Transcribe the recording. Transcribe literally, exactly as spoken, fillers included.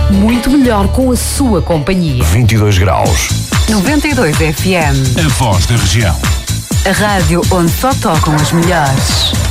muito melhor com a sua companhia. vinte e dois graus. noventa e dois F M. A voz da região. A rádio onde só tocam as melhores.